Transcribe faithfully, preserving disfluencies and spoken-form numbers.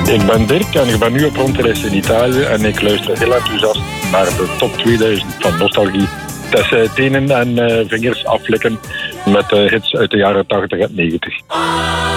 Ik ben Dirk en ik ben nu op rondreis in Italië en ik luister heel enthousiast naar de top tweeduizend van Nostalgie. Het is uh, tenen en uh, vingers aflikken met uh, hits uit de jaren tachtig en negentig.